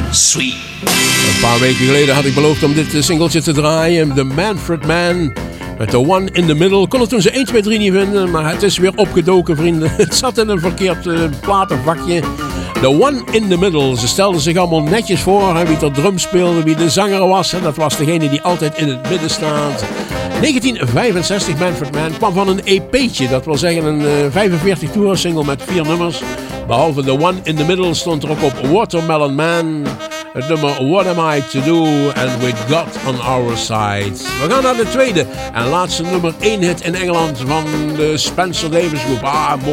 Sweet. Een paar weken geleden had ik beloofd om dit singeltje te draaien. The Manfred Man. Met The One in the Middle. Kon het toen ze 1, 2, 3 niet vinden. Maar het is weer opgedoken, vrienden. Het zat in een verkeerd platenvakje. The One in the Middle. Ze stelden zich allemaal netjes voor. Hè, wie er drum speelde, wie de zanger was. En dat was degene die altijd in het midden staat. 1965, Manfred Man, kwam van een EP'tje. Dat wil zeggen een 45 toeren single met 4 nummers. Behalve The One in the Middle stond er ook op Watermelon Man. Het nummer What Am I To Do and With God On Our Side. We gaan naar de tweede en laatste nummer 1 hit in Engeland van de Spencer Davis Groep.